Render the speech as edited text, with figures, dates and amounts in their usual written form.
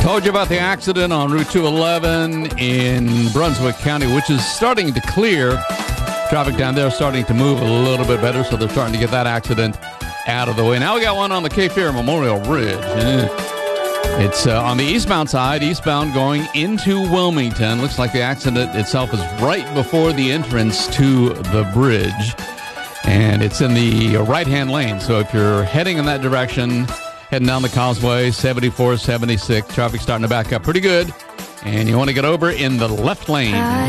Told you about the accident on Route 211 in Brunswick County, which is starting to clear. Traffic down there is starting to move a little bit better, so they're starting to get that accident out of the way. Now we got one on the Cape Fear Memorial Bridge. It's on the eastbound side, eastbound going into Wilmington. Looks like the accident itself is right before the entrance to the bridge. And it's in the right-hand lane. So if you're heading in that direction, heading down the causeway, 74, 76, traffic starting to back up pretty good. And you want to get over in the left lane.